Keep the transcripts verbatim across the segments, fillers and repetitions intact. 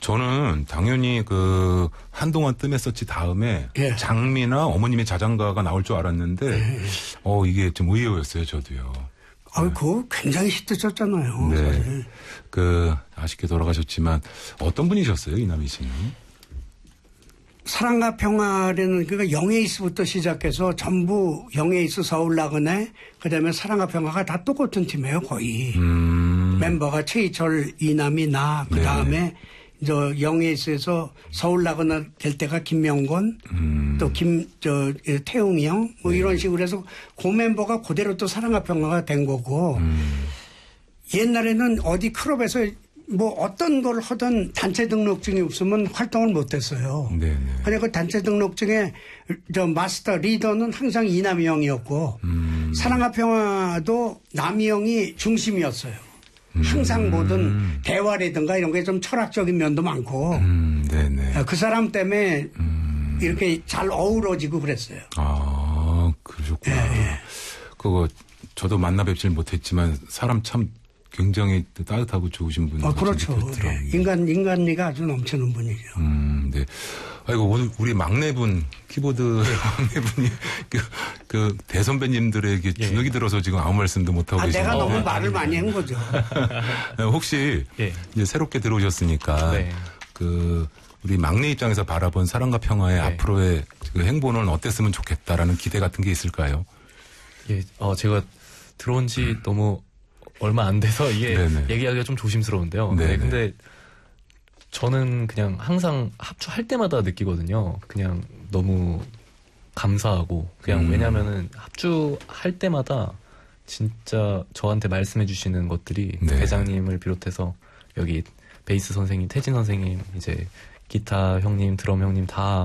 저는 당연히 그 한동안 뜸했었지 다음에 예. 장미나 어머님의 자장가가 나올 줄 알았는데 예. 어 이게 좀 의외였어요 저도요. 아, 그거 굉장히 히트쳤잖아요. 네. 사실. 그 아쉽게 돌아가셨지만 어떤 분이셨어요 이남희 씨는? 사랑과 평화라는 그러니까 영에이스부터 시작해서 전부 영에이스 서울 나그네 그다음에 사랑과 평화가 다 똑같은 팀이에요 거의. 음. 멤버가 최희철, 이남희, 나 그다음에 네. 저 영에이스에서 서울 나그네 될 때가 김명건 음. 또 김 저 태웅이 형 뭐 네. 이런 식으로 해서 그 멤버가 그대로 또 사랑과 평화가 된 거고 음. 옛날에는 어디 클럽에서 뭐 어떤 걸 하든 단체 등록증이 없으면 활동을 못 했어요. 네네. 근데 그 단체 등록증에 저 마스터 리더는 항상 이남희 형이었고 음. 사랑과 평화도 남희 형이 중심이었어요. 음. 항상 모든 대화라든가 이런 게 좀 철학적인 면도 많고 음. 네네. 그 사람 때문에 음. 이렇게 잘 어우러지고 그랬어요. 아 그러셨구나. 예, 예. 그거 저도 만나 뵙질 못했지만 사람 참 굉장히 따뜻하고 좋으신 분이. 아, 그렇죠. 네. 인간, 인간미가 아주 넘치는 분이죠. 음, 네. 아이고, 오늘 우리 막내분, 키보드 막내분이 그, 그 대선배님들에게 주눅이 예. 들어서 지금 아무 말씀도 못하고 아, 계시는데. 내가 너무 네. 말을 많이 한 거죠. 혹시 예. 이제 새롭게 들어오셨으니까 네. 그 우리 막내 입장에서 바라본 사랑과 평화의 네. 앞으로의 그 행보는 어땠으면 좋겠다라는 기대 같은 게 있을까요? 예, 어, 제가 들어온 지 음. 너무 얼마 안 돼서 이게 네네. 얘기하기가 좀 조심스러운데요. 네, 근데 저는 그냥 항상 합주할 때마다 느끼거든요. 그냥 너무 감사하고 그냥 음. 왜냐면은 합주할 때마다 진짜 저한테 말씀해 주시는 것들이 네. 대장님을 비롯해서 여기 베이스 선생님, 태진 선생님, 이제 기타 형님, 드럼 형님 다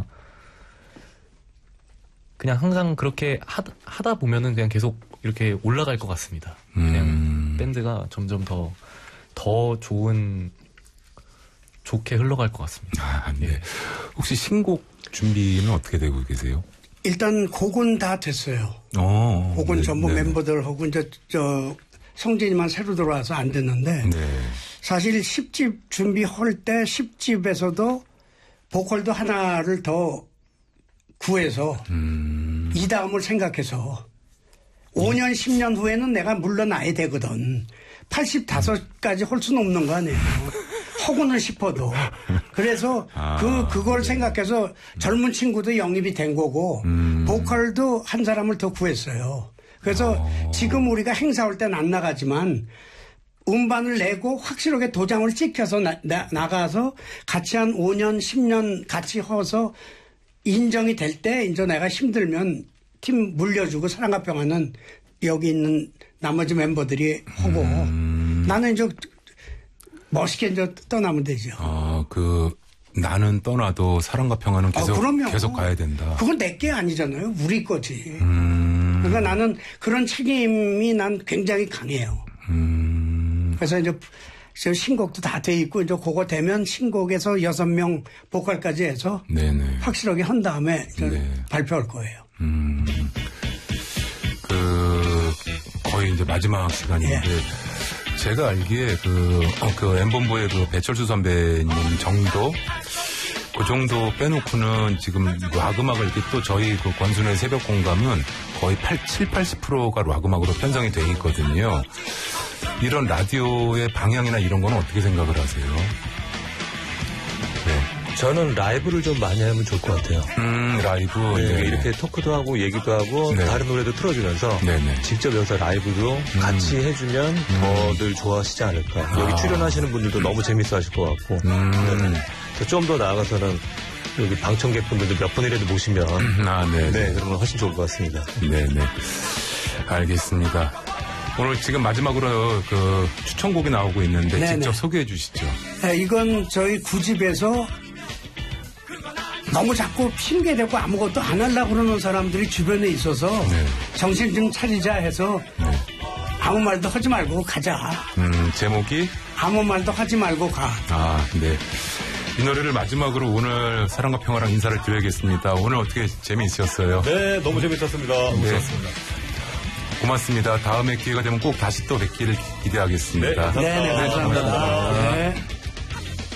그냥 항상 그렇게 하다, 하다 보면은 그냥 계속 이렇게 올라갈 것 같습니다. 그냥 음. 밴드가 점점 더, 더 좋은, 좋게 흘러갈 것 같습니다. 아, 네. 예. 혹시 신곡 준비는 어떻게 되고 계세요? 일단 곡은 다 됐어요. 어, 곡은 네, 전부 네. 멤버들하고 이제 저 성진이만 새로 들어와서 안 됐는데 네. 사실 십 집 준비할 때 십 집에서도 보컬도 하나를 더 구해서 음. 이 다음을 생각해서 오 년, 십 년 후에는 내가 물러나야 되거든. 팔십오까지 할 수는 없는 거 아니에요. 하고는 싶어도. 그래서 아, 그, 그걸 네. 생각해서 젊은 친구도 영입이 된 거고, 음. 보컬도 한 사람을 더 구했어요. 그래서 오. 지금 우리가 행사할 때는 안 나가지만, 음반을 내고 확실하게 도장을 찍혀서 나, 나, 나가서 같이 한 오 년, 십 년 같이 해서 인정이 될 때, 이제 내가 힘들면 팀 물려주고 사랑과 평화는 여기 있는 나머지 멤버들이 하고 음. 나는 이제 멋있게 이제 떠나면 되죠. 아, 그 나는 떠나도 사랑과 평화는 계속 아, 계속 가야 된다. 그건 내 게 아니잖아요. 우리 거지. 음. 그러니까 나는 그런 책임이 난 굉장히 강해요. 음. 그래서 이제 저 신곡도 다 돼 있고 이제 그거 되면 신곡에서 여섯 명 보컬까지 해서 네네. 확실하게 한 다음에 네. 발표할 거예요. 음, 그, 거의 이제 마지막 시간인데, 예. 제가 알기에 그, 어, 그 엠본부의 그 배철수 선배님 정도, 그 정도 빼놓고는 지금 락 음악을 이렇게 또 저희 그 권순의 새벽 공감은 거의 팔, 칠, 팔십 퍼센트가 락 음악으로 편성이 돼 있거든요. 이런 라디오의 방향이나 이런 거는 어떻게 생각을 하세요? 네. 저는 라이브를 좀 많이 하면 좋을 것 같아요. 음, 라이브. 네, 네. 이렇게 토크도 하고 얘기도 하고 네. 다른 노래도 틀어주면서 네네. 직접 여기서 라이브도 음. 같이 해주면 음. 더들 좋아하시지 않을까. 아. 여기 출연하시는 분들도 너무 재밌어 하실 것 같고 음. 네. 좀 더 나아가서는 여기 방청객분들도 몇 분이라도 모시면 아, 네. 네, 그러면 훨씬 좋을 것 같습니다. 네네. 알겠습니다. 오늘 지금 마지막으로 그 추천곡이 나오고 있는데 네네. 직접 소개해 주시죠. 네, 이건 저희 구집에서 너무 자꾸 핑계대고 아무것도 안 하려고 그러는 사람들이 주변에 있어서 네. 정신 좀 차리자 해서 네. 아무 말도 하지 말고 가자. 음, 제목이? 아무 말도 하지 말고 가. 아, 네. 이 노래를 마지막으로 오늘 사랑과 평화랑 인사를 드려야겠습니다. 오늘 어떻게 재미있으셨어요? 네, 너무 재밌었습니다. 너무 네. 좋았습니다. 고맙습니다. 다음에 기회가 되면 꼭 다시 또 뵙기를 기대하겠습니다. 네, 감사합니다. 네, 네, 감사합니다. 네.